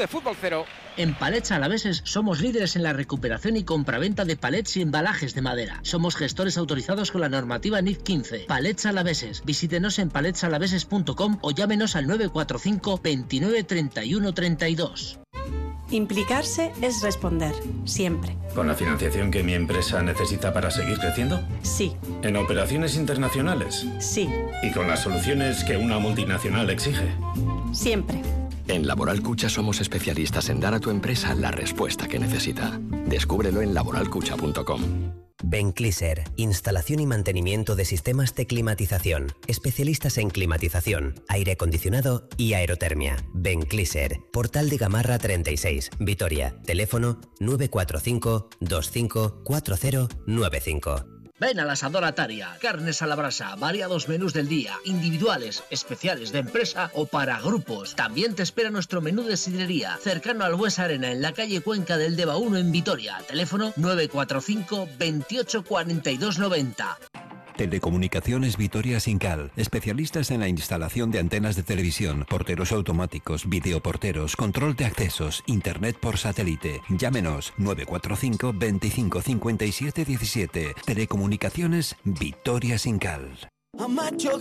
de Fútbol Cero. En Palets Alaveses somos líderes en la recuperación y compraventa de palets y embalajes de madera. Somos gestores autorizados con la normativa NIC 15. Palets Alaveses. Visítenos en paletsalaveses.com o llámenos al 945 29 31 32. Implicarse es responder, siempre. ¿Con la financiación que mi empresa necesita para seguir creciendo? Sí. ¿En operaciones internacionales? Sí. ¿Y con las soluciones que una multinacional exige? Siempre. En Laboral Cucha somos especialistas en dar a tu empresa la respuesta que necesita. Descúbrelo en laboralcucha.com. Bencliser, instalación y mantenimiento de sistemas de climatización. Especialistas en climatización, aire acondicionado y aerotermia. Bencliser, Portal de Gamarra 36, Vitoria. Teléfono 945 25 4095. Ven al Asador Ataria, carnes a la brasa, variados menús del día, individuales, especiales de empresa o para grupos. También te espera nuestro menú de sidrería, cercano al Buesa Arena, en la calle Cuenca del Deva 1 en Vitoria. Teléfono 945 28 42 90. Telecomunicaciones Vitoria Sincal, especialistas en la instalación de antenas de televisión, porteros automáticos, videoporteros, control de accesos, internet por satélite. Llámenos 945 25 57 17. Telecomunicaciones Vitoria Sincal.